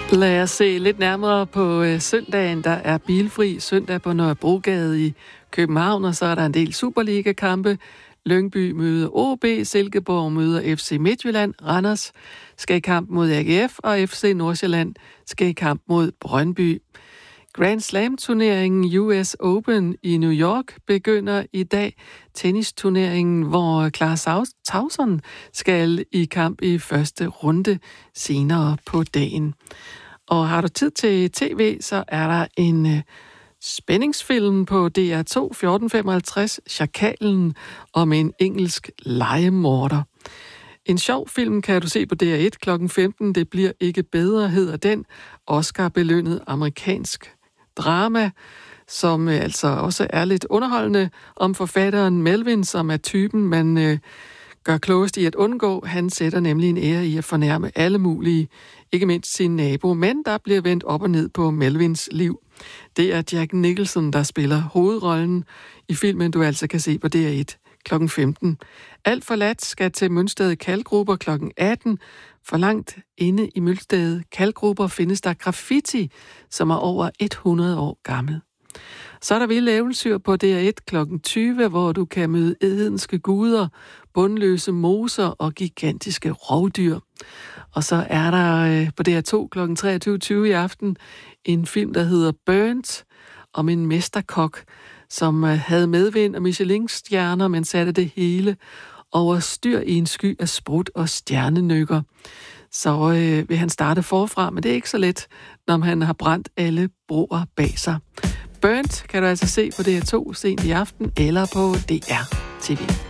Lad os se lidt nærmere på søndagen. Der er bilfri søndag på Nørrebrogade i København, og så er der en del Superliga-kampe. Lyngby møder OB, Silkeborg møder FC Midtjylland, Randers skal i kamp mod AGF, og FC Nordsjælland skal i kamp mod Brøndby. Grand Slam-turneringen US Open i New York begynder i dag. Tennisturneringen, hvor Klaas Tauson skal i kamp i første runde senere på dagen. Og har du tid til tv, så er der en spændingsfilm på DR2 14:55, Sjakalen, om en engelsk lejemorder. En sjov film kan du se på DR1 kl. 15. Det bliver ikke bedre, hedder den. Oscar-belønnet amerikansk drama, som altså også er lidt underholdende, om forfatteren Melvin, som er typen, man gør klogest i at undgå. Han sætter nemlig en ære i at fornærme alle mulige, ikke mindst sin nabo, men der bliver vendt op og ned på Melvins liv. Det er Jack Nicholson, der spiller hovedrollen i filmen, du altså kan se på DR1 kl. 15. Alt forladt skal til Mønsted Kalkgruber kl. 18. For langt inde i Mønsted Kalkgruber findes der graffiti, som er over 100 år gammel. Så er der vilde eventyr på DR1 kl. 20, hvor du kan møde hedenske guder, bundløse moser og gigantiske rovdyr. Og så er der på DR2 kl. 23.20 i aften en film, der hedder Burnt, om en mesterkok, som havde medvind og Michelin-stjerner, men satte det hele over styr i en sky af sprut og stjernenykker. Så vil han starte forfra, men det er ikke så let, når han har brændt alle broer bag sig. Burnt kan du altså se på DR2 sent i aften eller på DR TV.